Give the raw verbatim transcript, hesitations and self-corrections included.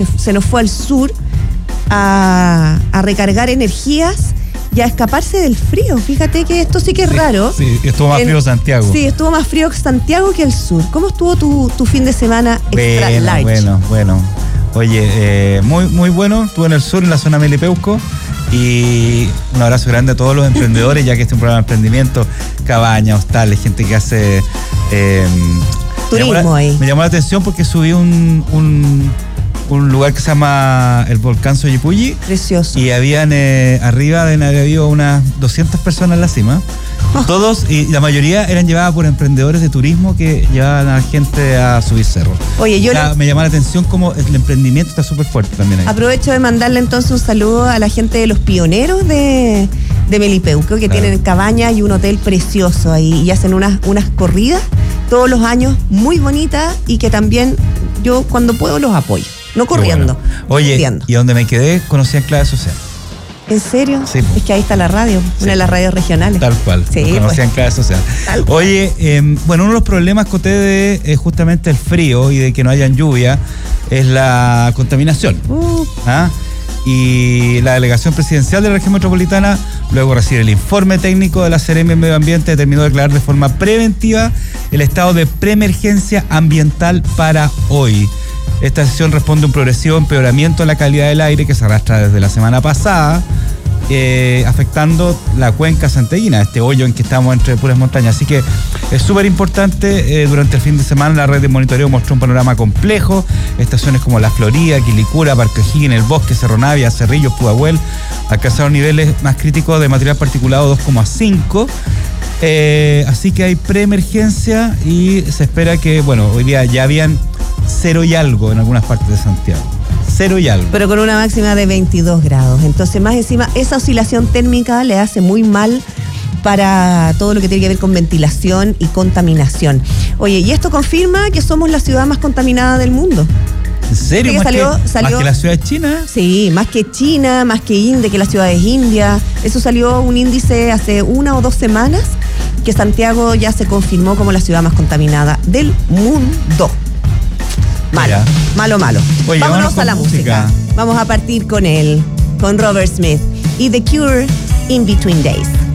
se, se nos fue al sur a, a recargar energías y a escaparse del frío. Fíjate que esto sí que es sí, raro. Sí, estuvo más en, frío Santiago. Sí, estuvo más frío que Santiago que el sur. ¿Cómo estuvo tu, tu fin de semana extra bueno, large? Bueno, bueno. Oye, eh, muy, muy bueno. Estuve en el sur, en la zona Melipeuco. Y un abrazo grande a todos los emprendedores, ya que este es un programa de emprendimiento, cabañas, hostales, gente que hace eh, turismo me llamó la, ahí. Me llamó la atención porque subí un, un, un lugar que se llama el Volcán Soyipulli. Precioso. Y habían eh, arriba de había habido unas doscientas personas en la cima. Todos, y la mayoría eran llevadas por emprendedores de turismo que llevaban a la gente a subir cerros. Oye, yo o sea, le... me llamó la atención como el emprendimiento está súper fuerte también ahí. Aprovecho de mandarle entonces un saludo a la gente de los pioneros de, de Melipeuco, que claro. tienen cabañas y un hotel precioso ahí, y hacen unas, unas corridas todos los años muy bonitas, y que también yo cuando puedo los apoyo, no corriendo. Bueno. Oye, corriendo. Y donde me quedé conocí en Clave Social. ¿En serio? Sí. Es que ahí está la radio, sí. una de las radios regionales. Tal cual. Sí, conocía pues. en Clave Social. Tal Oye, eh, bueno, uno de los problemas, Coté, de eh, justamente el frío y de que no hayan lluvia es la contaminación. Uh. ¿Ah? Y la delegación presidencial de la región metropolitana, luego recibe el informe técnico de la Seremi de Medio Ambiente, determinó declarar de forma preventiva el estado de preemergencia ambiental para hoy. Esta decisión responde a un progresivo empeoramiento de la calidad del aire que se arrastra desde la semana pasada, eh, afectando la cuenca santiaguina, este hoyo en que estamos entre puras montañas. Así que es súper importante. Eh, durante el fin de semana la red de monitoreo mostró un panorama complejo. Estaciones como La Florida, Quilicura, Parque O'Higgins, El Bosque, Cerro Navia, Cerrillos, Pudahuel alcanzaron niveles más críticos de material particulado dos coma cinco. Eh, así que hay preemergencia y se espera que, bueno, hoy día ya habían cero y algo en algunas partes de Santiago. Cero y algo. Pero con una máxima de veintidós grados. Entonces, más encima, esa oscilación térmica le hace muy mal para todo lo que tiene que ver con ventilación y contaminación. Oye, y esto confirma que somos la ciudad más contaminada del mundo. ¿En serio? ¿Más, salió, que, salió, ¿Más que la ciudad de China? Sí, más que China, más que India, que las ciudades indias. Eso salió un índice hace una o dos semanas, que Santiago ya se confirmó como la ciudad más contaminada del mundo. Malo, Mira. malo, malo. Oye, vámonos a la música. música. Vamos a partir con él, con Robert Smith y The Cure, In Between Days.